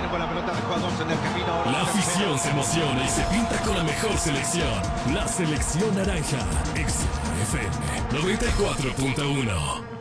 viene con la pelota de jugadores en el camino. Ahora La afición se emociona y se pinta con la mejor selección. La selección naranja. XFM 94.1.